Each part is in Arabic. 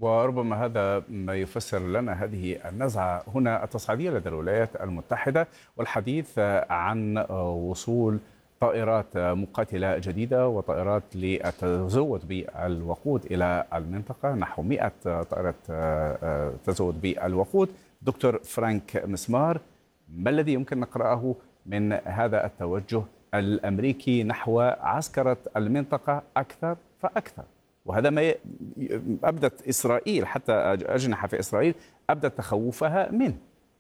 وربما هذا ما يفسر لنا هذه النزعة هنا التصعيدية لدى الولايات المتحدة والحديث عن وصول طائرات مقاتلة جديدة وطائرات للتزود بالوقود إلى المنطقة، نحو 100 طائرة تزود بالوقود. دكتور فرانك مسمار، ما الذي يمكن نقرأه من هذا التوجه الأمريكي نحو عسكرة المنطقة أكثر فأكثر؟ وهذا ما أبدت إسرائيل، حتى أجنحة في إسرائيل أبدت تخوفها منه.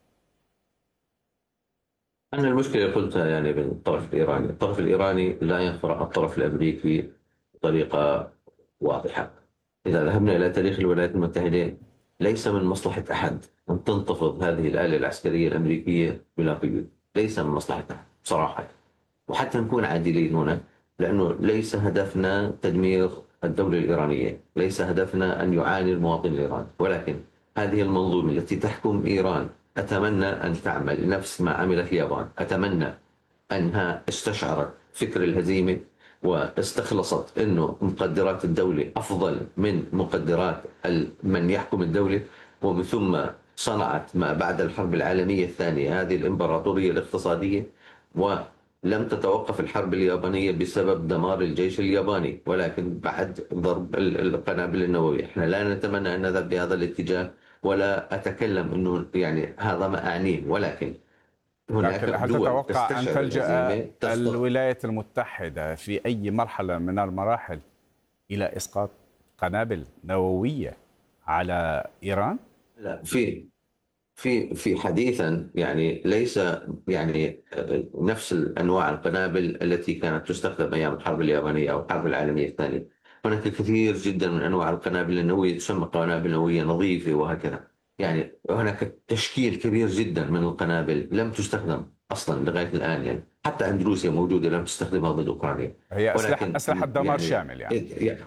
أنا المشكلة قلتها يعني بالطرف الإيراني، الطرف الإيراني لا يقرأ الطرف الأمريكي بطريقة واضحة. إذا ذهبنا إلى تاريخ الولايات المتحدة، ليس من مصلحة أحد أن تنتفض هذه الآلة العسكرية الأمريكية بلا قيود، ليس من مصلحتها بصراحة. وحتى نكون عادلين هنا، لأنه ليس هدفنا تدمير الدولة الإيرانية، ليس هدفنا أن يعاني المواطن الإيراني، ولكن هذه المنظومة التي تحكم إيران أتمنى أن تعمل نفس ما عملت اليابان. أتمنى أنها استشعرت فكر الهزيمة واستخلصت أنه مقدرات الدولة أفضل من مقدرات من يحكم الدولة، ومن ثم صنعت ما بعد الحرب العالمية الثانية هذه الإمبراطورية الاقتصادية. ولم تتوقف الحرب اليابانية بسبب دمار الجيش الياباني، ولكن بعد ضرب القنابل النووية. احنا لا نتمنى أن نذهب بهذا الاتجاه، ولا أتكلم أنه يعني هذا ما أعنيه، ولكن هناك لكن هل دول تتوقع أن تستشعر تلجأ الهزيمة الولايات المتحدة في أي مرحلة من المراحل إلى إسقاط قنابل نووية على إيران؟ لا، في حديثا يعني ليس يعني نفس الأنواع القنابل التي كانت تستخدم أيام الحرب اليابانية أو الحرب العالمية الثانية. هناك كثير جدا من أنواع القنابل النووية تسمى قنابل نووية نظيفة وهكذا. يعني هناك تشكيل كبير جدا من القنابل لم تستخدم أصلا لغاية الآن، يعني حتى عند روسيا موجودة لم تستخدمها ضد أوكرانيا. هي ولكن أسلحة دمار شامل يعني.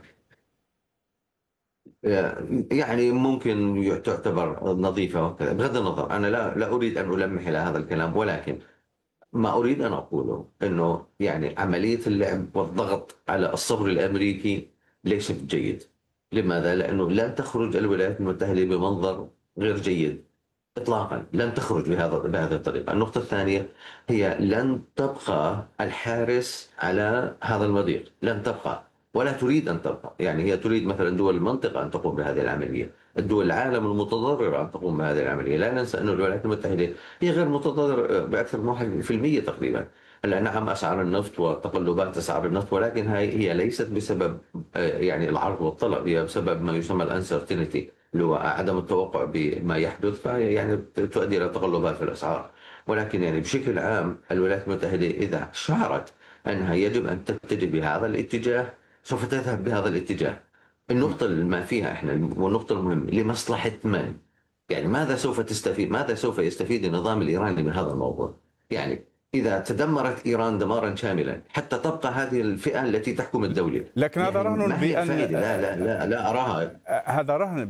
يعني ممكن تعتبر نظيفة وكذا. بغض النظر، أنا لا أريد أن ألمح إلى هذا الكلام، ولكن ما أريد أن أقوله أنه يعني عملية اللعب والضغط على الصبر الأمريكي ليس جيد. لماذا؟ لأنه لن تخرج الولايات المتحدة بمنظر غير جيد إطلاقا، لن تخرج بهذه الطريقة. النقطة الثانية هي لن تبقى الحارس على هذا المضيق، لن تبقى ولا تريد أن تبقى. يعني هي تريد مثلا دول المنطقة أن تقوم بهذه العملية، الدول العالم المتضررة أن تقوم بهذه العملية. لا ننسى أن الولايات المتحدة هي غير متضررة بأكثر من 1% تقريبا. هلا نعم أسعار النفط وتقلبات أسعار النفط، ولكن هي ليست بسبب يعني العرض والطلب، هي بسبب ما يسمى الانسرتينتي، اللي هو عدم التوقع بما يحدث، فهي يعني تؤدي إلى تقلبات في الأسعار. ولكن يعني بشكل عام الولايات المتحدة إذا شعرت أنها يجب أن تتجه بهذا الاتجاه سوف تذهب بهذا الاتجاه. النقطة اللي ما فيها احنا والنقطة المهمة لمصلحة من؟ يعني ماذا سوف تستفيد؟ ماذا سوف يستفيد النظام الإيراني من هذا الموضوع؟ يعني إذا تدمرت إيران دمارا شاملا حتى تبقى هذه الفئة التي تحكم الدولة، لكن هذا يعني رهن ما هي بأن الفائدة؟ لا أراها. هذا رهن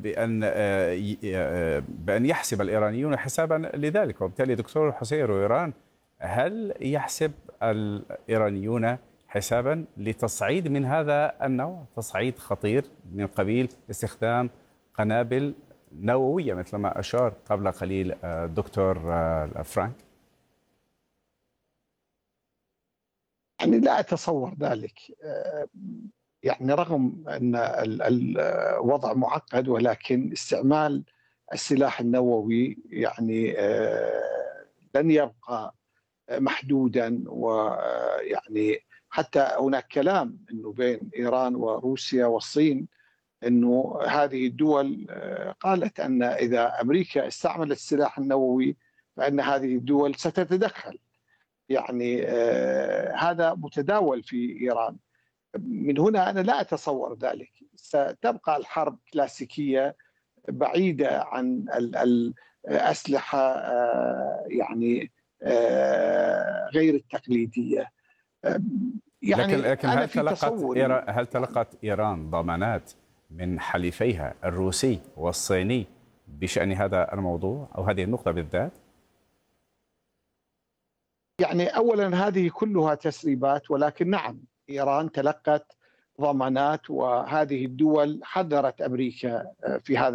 بأن يحسب الإيرانيون حسابا لذلك، وبالتالي دكتور حسين رويران، هل يحسب الإيرانيون حسابا لتصعيد من هذا النوع، تصعيد خطير من قبيل استخدام قنابل نووية مثل ما أشار قبل قليل دكتور فرانك؟ يعني لا أتصور ذلك. يعني رغم أن الوضع معقد، ولكن استعمال السلاح النووي يعني لن يبقى محدودا. ويعني حتى هناك كلام أنه بين إيران وروسيا والصين، أنه هذه الدول قالت أن إذا أمريكا استعملت السلاح النووي فإن هذه الدول ستتدخل. يعني هذا متداول في إيران. من هنا أنا لا أتصور ذلك. ستبقى الحرب كلاسيكية بعيدة عن الأسلحة يعني غير التقليدية. يعني لكن أنا في تصوري. هل تلقت إيران ضمانات من حليفيها الروسي والصيني بشأن هذا الموضوع أو هذه النقطة بالذات؟ يعني أولا هذه كلها تسريبات، ولكن نعم إيران تلقت ضمانات، وهذه الدول حذرت أمريكا في هذا